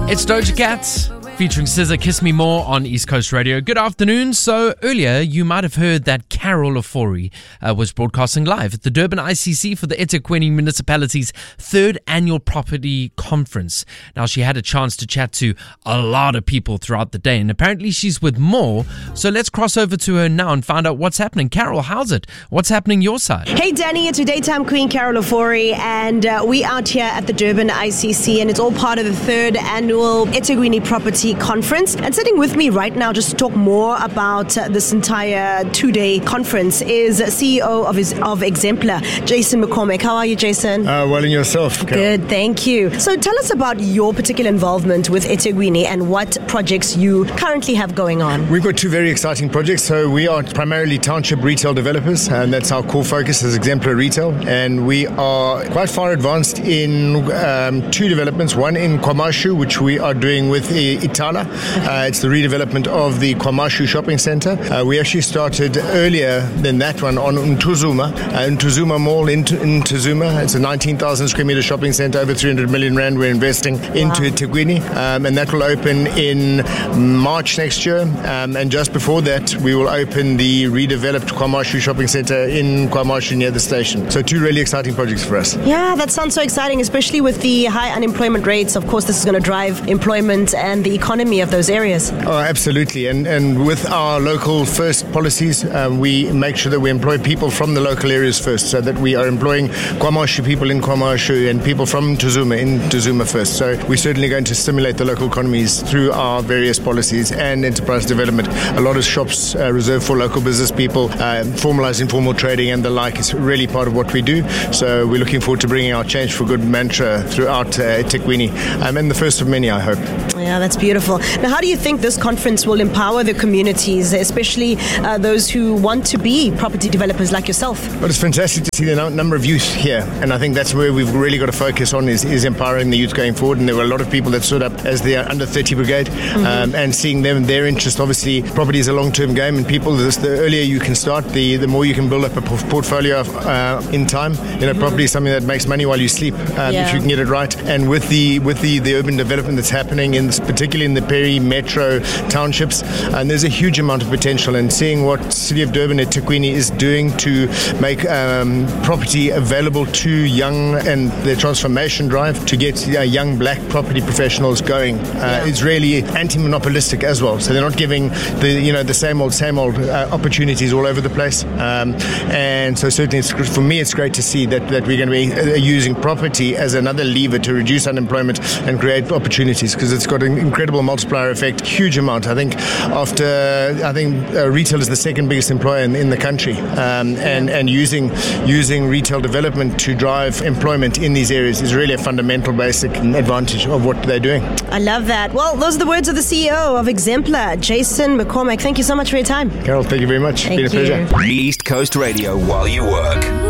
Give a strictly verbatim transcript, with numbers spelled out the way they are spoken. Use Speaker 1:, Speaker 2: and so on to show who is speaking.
Speaker 1: It's Doja Cat featuring S Z A, Kiss Me More on East Coast Radio. Good afternoon. So earlier you might have heard that Carol Ofori uh, was broadcasting live at the Durban I C C for the eThekwini Municipality's third annual property conference. Now she had a chance to chat to a lot of people throughout the day, and apparently she's with more. So let's cross over to her now and find out what's happening. Carol, how's it? What's happening your side?
Speaker 2: Hey Danny, it's your daytime queen Carol Ofori, and uh, we out here at the Durban I C C, and it's all part of the third annual eThekwini Property Conference. And sitting with me right now just to talk more about uh, this entire two-day conference is C E O of, his, of Exemplar, Jason McCormick. How are you, Jason?
Speaker 3: Uh, well, and yourself, Carol?
Speaker 2: Good, thank you. So tell us about your particular involvement with eThekwini and what projects you currently have going on.
Speaker 3: We've got two very exciting projects. So we are primarily township retail developers, and that's our core focus as Exemplar Retail. And we are quite far advanced in um, two developments. One in KwaMashu, which we are doing with Itala. Uh, it's the redevelopment of the KwaMashu shopping centre. Uh, we actually started earlier than that one on Ntuzuma, uh, Ntuzuma Mall in, in Ntuzuma. It's a nineteen thousand square metre shopping centre, over three hundred million rand we're investing into wow. eThekwini, um, and that will open in March next year. Um, and just before that, we will open the redeveloped KwaMashu shopping centre in KwaMashu near the station. So two really exciting projects for us.
Speaker 2: Yeah, that sounds so exciting, especially with the high unemployment rates. Of course, this is going to drive employment and the economy of those areas.
Speaker 3: Oh, absolutely. And and with our local first policies, um, we make sure that we employ people from the local areas first, so that we are employing KwaMashu people in KwaMashu and people from Ntuzuma in Ntuzuma first. So we're certainly going to stimulate the local economies through our various policies and enterprise development. A lot of shops uh, reserved for local business people, uh, formalised informal trading and the like is really part of what we do. So we're looking forward to bringing our Change for Good mantra throughout uh, eThekwini, um, and the first of many, I hope.
Speaker 2: Yeah, that's beautiful. Now, how do you think this conference will empower the communities, especially uh, those who want to be property developers like yourself?
Speaker 3: Well, it's fantastic to see the no- number of youth here, and I think that's where we've really got to focus on is, is empowering the youth going forward. And there were a lot of people that stood up as the under thirty brigade, mm-hmm. um, and seeing them, their interest. Obviously, property is a long-term game, and people, this, the earlier you can start, the, the more you can build up a portfolio of, uh, in time. You know, mm-hmm. property is something that makes money while you sleep, um, yeah. if you can get it right. And with the with the, the urban development that's happening, in this, particularly in the peri-metro townships, and there's a huge amount of potential. And seeing what City of Durban eThekwini is doing to make um, property available to young, and their transformation drive to get uh, young black property professionals going uh, yeah. is really anti-monopolistic as well. So they're not giving the you know the same old same old uh, opportunities all over the place. Um, and so certainly it's, for me it's great to see that, that we're going to be uh, using property as another lever to reduce unemployment and create opportunities, because it's got an incredible multiplier effect, huge amount. I think after I think uh, retail is the second biggest employer in, in the country, um, and and using using retail development to drive employment in these areas is really a fundamental basic advantage of what they're doing.
Speaker 2: I love that. Well, those are the words of the C E O of Exemplar, Jason McCormick. Thank you so much for your time.
Speaker 3: Carol, thank you very much.
Speaker 2: Thank
Speaker 3: it's been a
Speaker 2: you.
Speaker 3: pleasure.
Speaker 4: East Coast Radio while you work.